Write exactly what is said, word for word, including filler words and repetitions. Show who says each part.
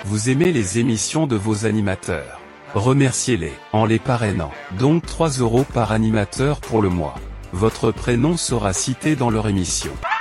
Speaker 1: Vous aimez les émissions de vos animateurs. Remerciez-les, en les parrainant. Donc trois euros par animateur pour le mois. Votre prénom sera cité dans leur émission.